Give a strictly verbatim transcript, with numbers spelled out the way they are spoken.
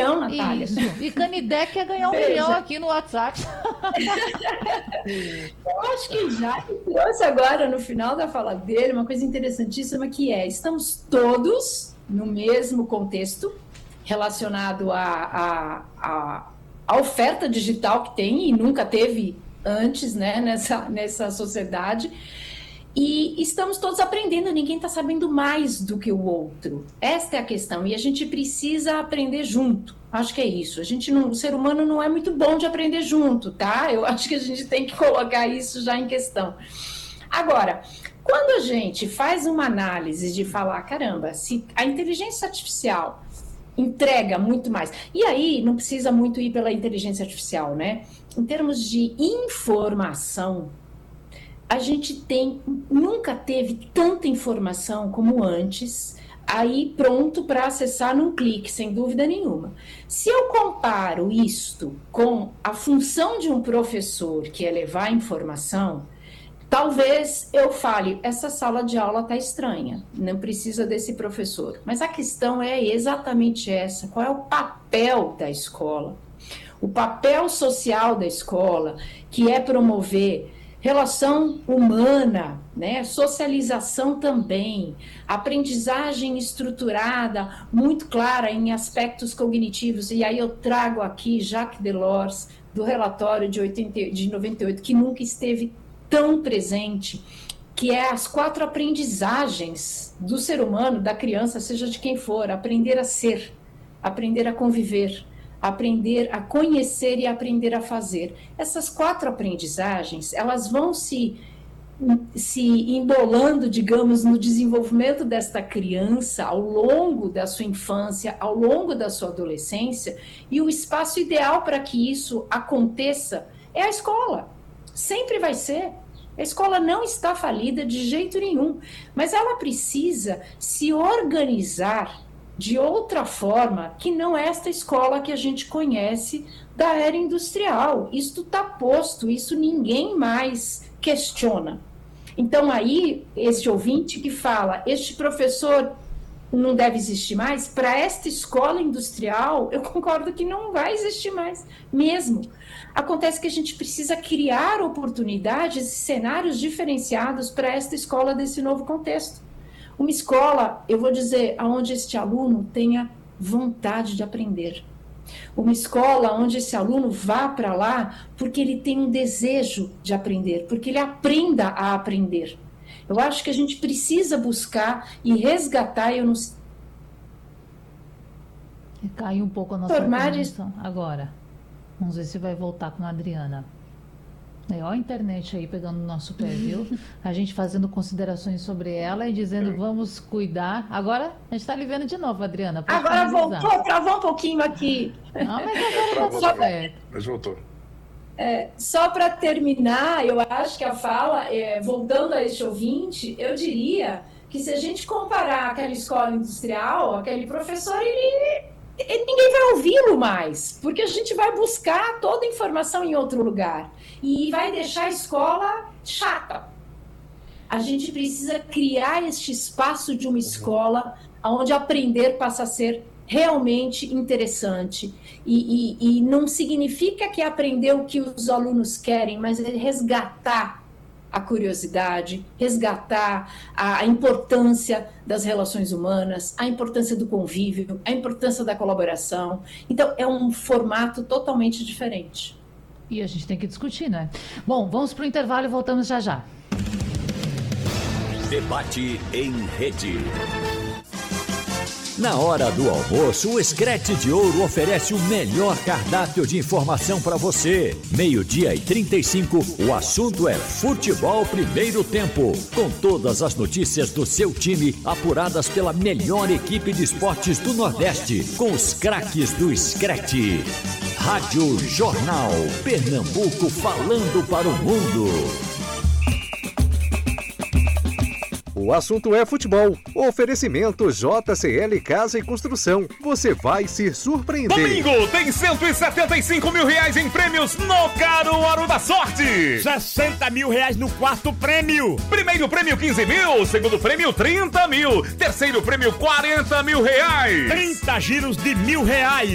milhão, Natália. Isso. E Canidé quer ganhar um Veja. milhão aqui no WhatsApp. Eu acho que já trouxe agora, no final da fala dele, uma coisa interessantíssima que é, estamos todos no mesmo contexto relacionado à a, a, a oferta digital que tem e nunca teve antes, né, nessa, nessa sociedade. E estamos todos aprendendo, ninguém está sabendo mais do que o outro. Esta é a questão, e a gente precisa aprender junto. Acho que é isso. A gente não, o ser humano não é muito bom de aprender junto, tá? Eu acho que a gente tem que colocar isso já em questão. Agora, quando a gente faz uma análise de falar, caramba, se a inteligência artificial entrega muito mais, e aí não precisa muito ir pela inteligência artificial, né? Em termos de informação, a gente tem, nunca teve tanta informação como antes, aí pronto para acessar num clique, sem dúvida nenhuma. Se eu comparo isto com a função de um professor, que é levar informação, talvez eu fale, essa sala de aula está estranha, não precisa desse professor. Mas a questão é exatamente essa, qual é o papel da escola? O papel social da escola, que é promover relação humana, né? Socialização também, aprendizagem estruturada, muito clara em aspectos cognitivos, e aí eu trago aqui Jacques Delors, do relatório de, oitenta, de noventa e oito, que nunca esteve tão presente, que é as quatro aprendizagens do ser humano, da criança, seja de quem for, aprender a ser, aprender a conviver, aprender a conhecer e aprender a fazer. Essas quatro aprendizagens, elas vão se, se embolando, digamos, no desenvolvimento desta criança ao longo da sua infância, ao longo da sua adolescência, e o espaço ideal para que isso aconteça é a escola. Sempre vai ser. A escola não está falida de jeito nenhum, mas ela precisa se organizar de outra forma, que não é esta escola que a gente conhece da era industrial. Isto está posto, isso ninguém mais questiona. Então aí, este ouvinte que fala, este professor não deve existir mais, para esta escola industrial, eu concordo que não vai existir mais, mesmo. Acontece que a gente precisa criar oportunidades e cenários diferenciados para esta escola desse novo contexto. Uma escola, eu vou dizer, onde este aluno tenha vontade de aprender. Uma escola onde esse aluno vá para lá porque ele tem um desejo de aprender, porque ele aprenda a aprender. Eu acho que a gente precisa buscar e resgatar, eu não sei... Caiu um pouco a nossa Formar conexão agora. Vamos ver se vai voltar com a Adriana. É, ó a internet aí pegando o nosso pé, viu? A gente fazendo considerações sobre ela e dizendo vamos cuidar. Agora a gente está lhe vendo de novo, Adriana. Agora voltou, travou um pouquinho aqui. Não, mas agora tá tudo certo. Mas voltou. É, só para terminar, eu acho que a fala, é, voltando a este ouvinte, eu diria que se a gente comparar aquela escola industrial, aquele professor, ele, ele, ninguém vai ouvi-lo mais, porque a gente vai buscar toda a informação em outro lugar e vai deixar a escola chata. A gente precisa criar este espaço de uma escola onde aprender passa a ser realmente interessante. E, e, e não significa que aprender o que os alunos querem, mas é resgatar a curiosidade, resgatar a, a importância das relações humanas, a importância do convívio, a importância da colaboração. Então, é um formato totalmente diferente. E a gente tem que discutir, né? Bom, vamos para o intervalo e voltamos já já. Debate em rede. Na hora do almoço, o Screte de Ouro oferece o melhor cardápio de informação para você. Meio-dia e trinta e cinco, o assunto é Futebol Primeiro Tempo. Com todas as notícias do seu time, apuradas pela melhor equipe de esportes do Nordeste, com os craques do Screte. Rádio Jornal, Pernambuco falando para o mundo. O assunto é futebol. Oferecimento J C L Casa e Construção. Você vai se surpreender. Domingo tem cento e setenta e cinco mil reais em prêmios no Caruaru da Sorte. sessenta mil reais no quarto prêmio. Primeiro prêmio quinze mil, segundo prêmio trinta mil, terceiro prêmio quarenta mil reais. trinta giros de mil reais.